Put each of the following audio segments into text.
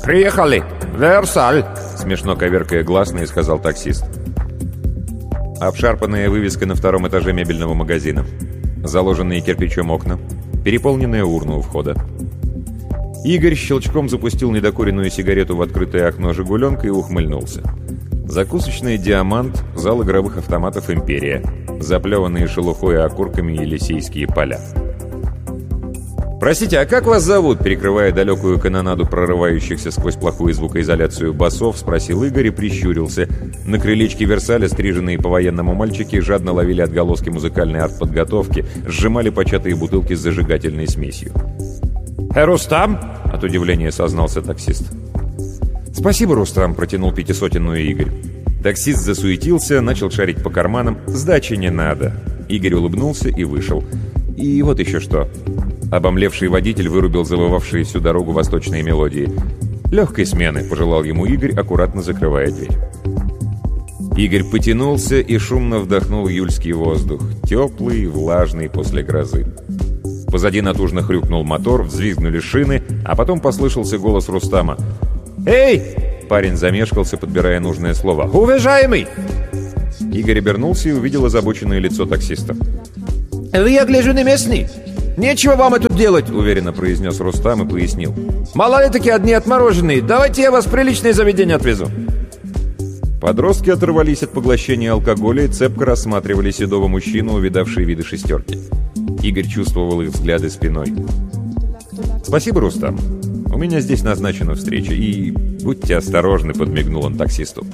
«Приехали! Версаль!» — смешно коверкая гласные, сказал таксист. Обшарпанная вывеска на втором этаже мебельного магазина. Заложенные кирпичом окна. Переполненная урна у входа. Игорь щелчком запустил недокуренную сигарету в открытое окно «Жигуленка» и ухмыльнулся. Закусочная «Диамант», зал игровых автоматов «Империя», заплеванные шелухой и окурками Елисейские поля. «Простите, а как вас зовут?» — перекрывая далекую канонаду прорывающихся сквозь плохую звукоизоляцию басов, спросил Игорь и прищурился. На крылечке Версаля стриженные по-военному мальчики жадно ловили отголоски музыкальной артподготовки, сжимали початые бутылки с зажигательной смесью. «Рустам?» — от удивления сознался таксист. «Спасибо, Рустам», — протянул пятисотенную Игорь. Таксист засуетился, начал шарить по карманам. «Сдачи не надо». Игорь улыбнулся и вышел. «И вот еще что». Обомлевший водитель вырубил завывавшие всю дорогу восточные мелодии. «Легкой смены», — пожелал ему Игорь, аккуратно закрывая дверь. Игорь потянулся и шумно вдохнул июльский воздух, теплый, влажный после грозы. Позади натужно хрюкнул мотор, взвизгнули шины, а потом послышался голос Рустама. «Эй!» — парень замешкался, подбирая нужное слово. «Уважаемый!» Игорь обернулся и увидел озабоченное лицо таксиста. «Я гляжу, не местный. Нечего вам это делать», — уверенно произнес Рустам и пояснил. «Малолетки одни отмороженные. Давайте я вас в приличное заведение отвезу». Подростки оторвались от поглощения алкоголя и цепко рассматривали седого мужчину, увидавшие виды шестерки. Игорь чувствовал их взгляды спиной. «Спасибо, Рустам. У меня здесь назначена встреча, и будьте осторожны», — подмигнул он таксисту.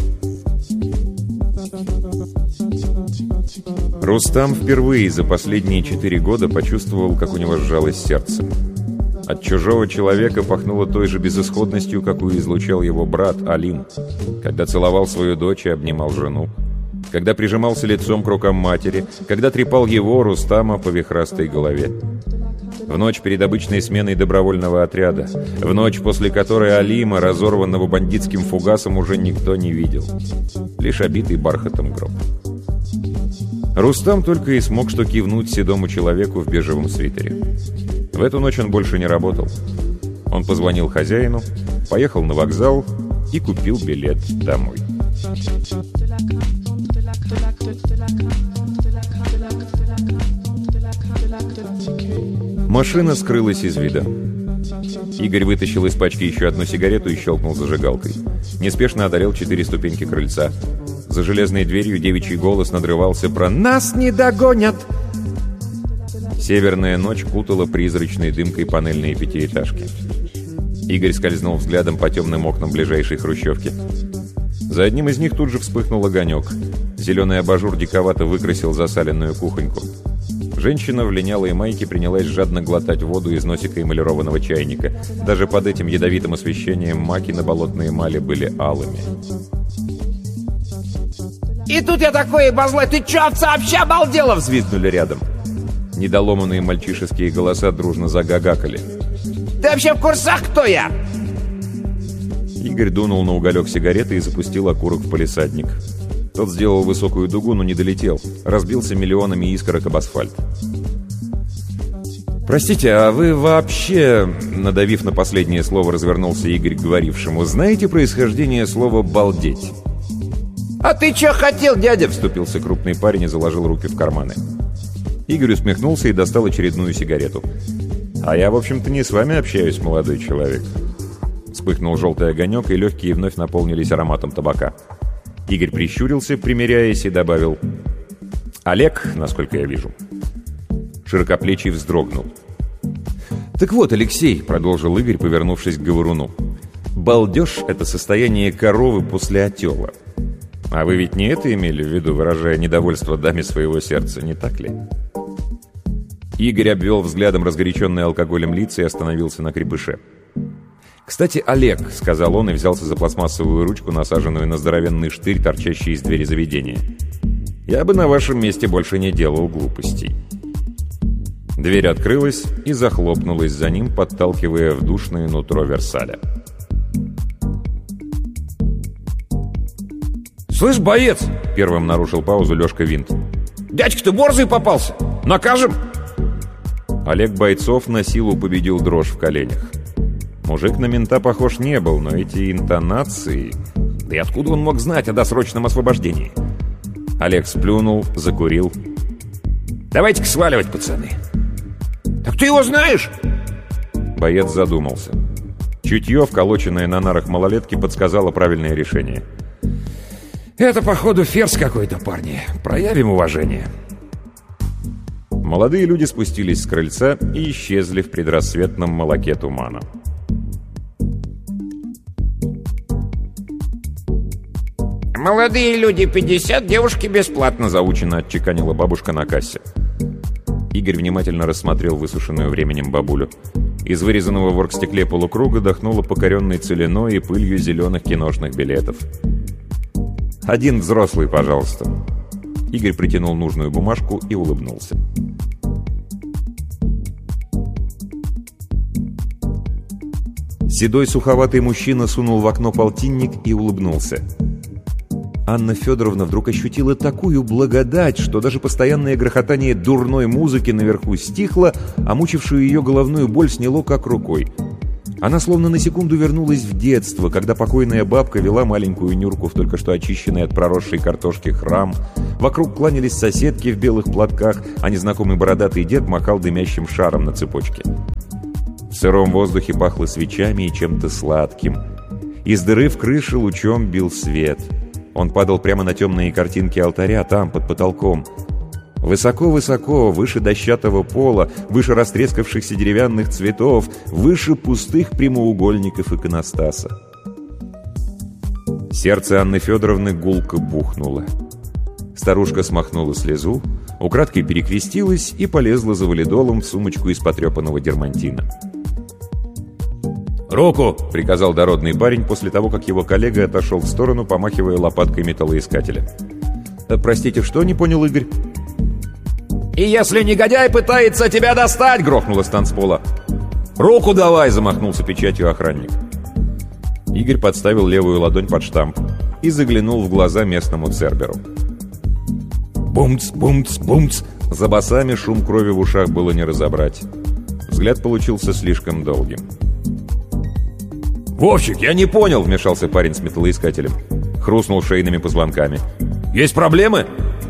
Рустам впервые за последние 4 года почувствовал, как у него сжалось сердце. От чужого человека пахнуло той же безысходностью, какую излучал его брат Алим, когда целовал свою дочь и обнимал жену, когда прижимался лицом к рукам матери, когда трепал его, Рустама, по вихрастой голове. В ночь перед обычной сменой добровольного отряда, в ночь, после которой Алима, разорванного бандитским фугасом, уже никто не видел. Лишь обитый бархатом гроб. Рустам только и смог что кивнуть седому человеку в бежевом свитере. В эту ночь он больше не работал. Он позвонил хозяину, поехал на вокзал и купил билет домой. Машина скрылась из вида. Игорь вытащил из пачки еще одну сигарету и щелкнул зажигалкой. Неспешно одолел 4 ступеньки крыльца. За железной дверью девичий голос надрывался про «Нас не догонят!». Северная ночь кутала призрачной дымкой панельные пятиэтажки. Игорь скользнул взглядом по темным окнам ближайшей хрущевки. За одним из них тут же вспыхнул огонек. Зеленый абажур диковато выкрасил засаленную кухоньку. Женщина в линялой майке принялась жадно глотать воду из носика эмалированного чайника. Даже под этим ядовитым освещением маки на болотной эмали были алыми. «И тут я такой, базлай, ты чё, овца, вообще обалдела?» — взвизгнули рядом. Недоломанные мальчишеские голоса дружно загагакали. «Ты вообще в курсах, кто я?» Игорь дунул на уголек сигареты и запустил окурок в палисадник. Тот сделал высокую дугу, но не долетел. Разбился миллионами искорок об асфальт. «Простите, а вы вообще...» Надавив на последнее слово, развернулся Игорь к говорившему. «Знаете происхождение слова «балдеть»?» «А ты чё хотел, дядя?» — вступился крупный парень и заложил руки в карманы. Игорь усмехнулся и достал очередную сигарету. «А я, в общем-то, не с вами общаюсь, молодой человек». Вспыхнул желтый огонек, и легкие вновь наполнились ароматом табака. Игорь прищурился, примиряясь, и добавил: «Олег, насколько я вижу». Широкоплечий вздрогнул. «Так вот, Алексей», — продолжил Игорь, повернувшись к говоруну, «балдеж — это состояние коровы после отела. А вы ведь не это имели в виду, выражая недовольство даме своего сердца, не так ли?» Игорь обвел взглядом разгоряченные алкоголем лица и остановился на крепыше. «Кстати, Олег», — сказал он и взялся за пластмассовую ручку, насаженную на здоровенный штырь, торчащий из двери заведения. «Я бы на вашем месте больше не делал глупостей». Дверь открылась и захлопнулась за ним, подталкивая в душное нутро Версаля. «Слышь, боец!» — первым нарушил паузу Лёшка Винт. «Дядька, ты борзый попался! Накажем!» Олег Бойцов на силу победил дрожь в коленях. Мужик на мента похож не был, но эти интонации... Да и откуда он мог знать о досрочном освобождении? Олег сплюнул, закурил. «Давайте-ка сваливать, пацаны». «Так ты его знаешь?» Боец задумался. Чутье, вколоченное на нарах малолетки, подсказало правильное решение. «Это, походу, ферзь какой-то, парни. Проявим уважение». Молодые люди спустились с крыльца и исчезли в предрассветном молоке тумана. «Молодые люди 50, девушки бесплатно», заучено отчеканила бабушка на кассе. Игорь внимательно рассмотрел высушенную временем бабулю. Из вырезанного в оргстекле полукруга дохнуло покоренной целиной и пылью зеленых киношных билетов. «Один взрослый, пожалуйста». Игорь притянул нужную бумажку и улыбнулся. Седой суховатый мужчина сунул в окно полтинник и улыбнулся. Анна Федоровна вдруг ощутила такую благодать, что даже постоянное грохотание дурной музыки наверху стихло, а мучившую ее головную боль сняло как рукой. Она словно на секунду вернулась в детство, когда покойная бабка вела маленькую Нюрку в только что очищенный от проросшей картошки храм. Вокруг кланялись соседки в белых платках, а незнакомый бородатый дед махал дымящим шаром на цепочке. В сыром воздухе пахло свечами и чем-то сладким. Из дыры в крыше лучом бил свет. Он падал прямо на темные картинки алтаря, там, под потолком. Высоко-высоко, выше дощатого пола, выше растрескавшихся деревянных цветов, выше пустых прямоугольников иконостаса. Сердце Анны Федоровны гулко бухнуло. Старушка смахнула слезу, украдкой перекрестилась и полезла за валидолом в сумочку из потрепанного дермантина. «Руку!» — приказал дородный парень после того, как его коллега отошел в сторону, помахивая лопаткой металлоискателя. «Простите, что?» — не понял Игорь. «И если негодяй пытается тебя достать!» — грохнуло с танцпола. «Руку давай!» — замахнулся печатью охранник. Игорь подставил левую ладонь под штамп и заглянул в глаза местному церберу. Бумц, бумц, бумц! За басами шум крови в ушах было не разобрать. Взгляд получился слишком долгим. «Вовчик, я не понял!» — вмешался парень с металлоискателем. Хрустнул шейными позвонками. «Есть проблемы?»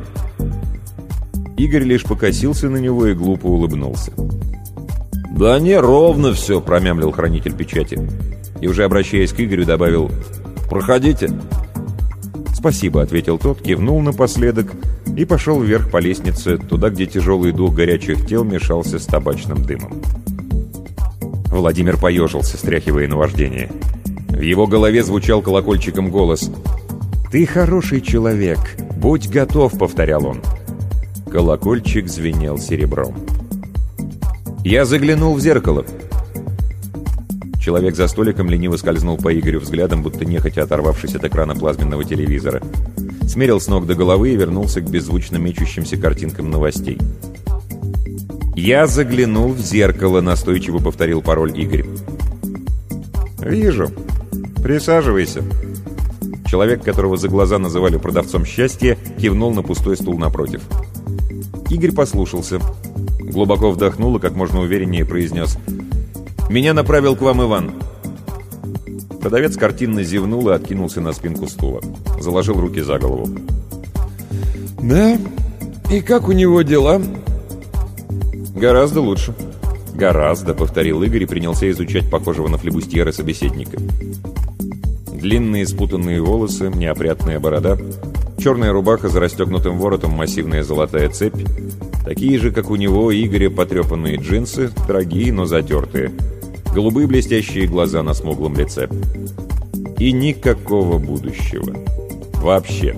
Игорь лишь покосился на него и глупо улыбнулся. «Да не, ровно все!» — промямлил хранитель печати. И уже обращаясь к Игорю, добавил: «Проходите!» «Спасибо», — ответил тот, кивнул напоследок и пошел вверх по лестнице, туда, где тяжелый дух горячих тел мешался с табачным дымом. Владимир поежился, стряхивая наваждение. В его голове звучал колокольчиком голос. «Ты хороший человек, будь готов», — повторял он. Колокольчик звенел серебром. «Я заглянул в зеркало». Человек за столиком лениво скользнул по Игорю взглядом, будто нехотя оторвавшись от экрана плазменного телевизора. Смерил с ног до головы и вернулся к беззвучно мечущимся картинкам новостей. «Я заглянул в зеркало», — настойчиво повторил пароль Игорь. «Вижу. Присаживайся». Человек, которого за глаза называли продавцом счастья, кивнул на пустой стул напротив. Игорь послушался. Глубоко вдохнул и как можно увереннее произнес: «Меня направил к вам Иван». Продавец картинно зевнул и откинулся на спинку стула. Заложил руки за голову. «Да? И как у него дела?» «Гораздо лучше». «Гораздо», — повторил Игорь и принялся изучать похожего на флебустьера собеседника. Длинные спутанные волосы, неопрятная борода, черная рубаха за расстегнутым воротом, массивная золотая цепь, такие же, как у него, Игоря, потрепанные джинсы, дорогие, но затертые, голубые блестящие глаза на смуглом лице. И никакого будущего. Вообще.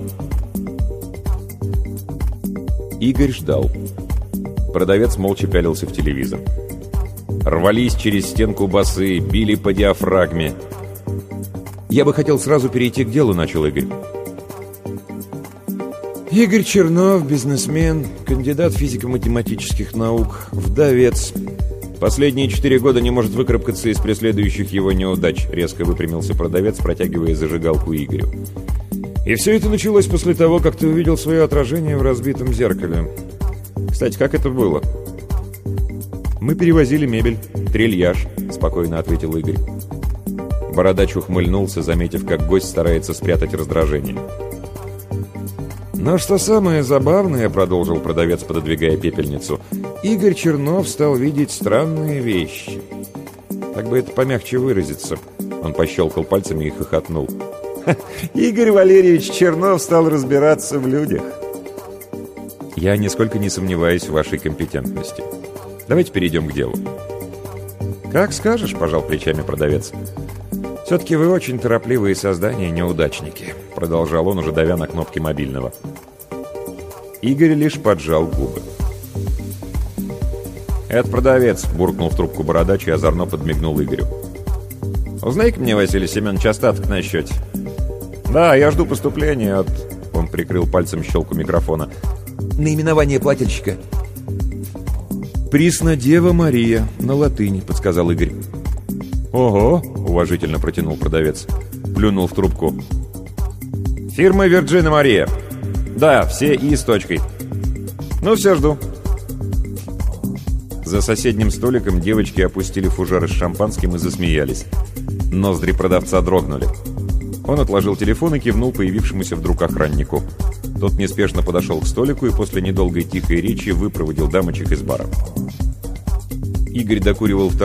Игорь ждал. Продавец молча пялился в телевизор. Рвались через стенку басы, били по диафрагме. «Я бы хотел сразу перейти к делу», — начал Игорь. Игорь Чернов, бизнесмен, кандидат физико-математических наук, вдовец. Последние 4 года не может выкарабкаться из преследующих его неудач», — резко выпрямился продавец, протягивая зажигалку Игорю. И все это началось после того, как ты увидел свое отражение в разбитом зеркале. Кстати, как это было? «Мы перевозили мебель, трильяж», — спокойно ответил Игорь. Бородач ухмыльнулся, заметив, как гость старается спрятать раздражение. «Но что самое забавное, — продолжил продавец, пододвигая пепельницу, — Игорь Чернов стал видеть странные вещи. Как бы это помягче выразиться?» Он пощелкал пальцами и хохотнул. «Игорь Валерьевич Чернов стал разбираться в людях». «Я нисколько не сомневаюсь в вашей компетентности. Давайте перейдем к делу». «Как скажешь, — пожал плечами продавец. Все-таки вы очень торопливые создания, неудачники», — продолжал он, уже давя на кнопки мобильного. Игорь лишь поджал губы. «Это продавец», — буркнул в трубку бородач и озорно подмигнул Игорю. «Узнай-ка мне, Василий Семенович, остаток на счете». «Да, я жду поступления от...» Он прикрыл пальцем щелку микрофона. «Наименование плательщика». «Преснодева Мария, на латыни», — подсказал Игорь. «Ого!» — уважительно протянул продавец. Плюнул в трубку. «Фирма Вирджина Мария. Да, все «и» с точкой. Ну, все, жду». За соседним столиком девочки опустили фужеры с шампанским и засмеялись. Ноздри продавца дрогнули. Он отложил телефон и кивнул появившемуся вдруг охраннику. Тот неспешно подошел к столику и после недолгой тихой речи выпроводил дамочек из бара. Игорь докуривал